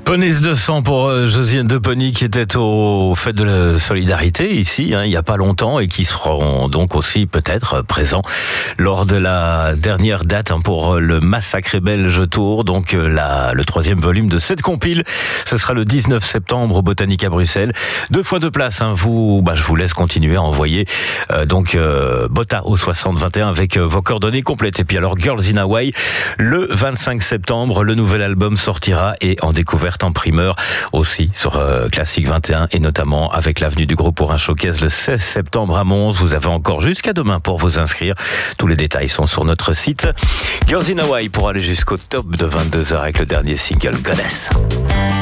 Ponys de sang pour Josiane de Pony qui était au Fête de la Solidarité ici, il n'y a pas longtemps, et qui seront donc aussi peut-être présents lors de la dernière date pour le Massacre Belge Tour, donc le troisième volume de cette compile. Ce sera le 19 septembre au Botanique à Bruxelles. 2 fois 2 places. Je vous laisse continuer à envoyer Bota au 6021 avec vos coordonnées complètes. Et puis alors Girls in Hawaii, le 25 septembre, le nouvel album sortira et en découverte en primeur aussi sur Classique 21 et notamment avec l'avenue du Groupe pour un showcase le 16 septembre à Mons. Vous avez encore jusqu'à demain pour vous inscrire. Tous les détails sont sur notre site. Girls in Hawaii pour aller jusqu'au top de 22h avec le dernier single Goddess.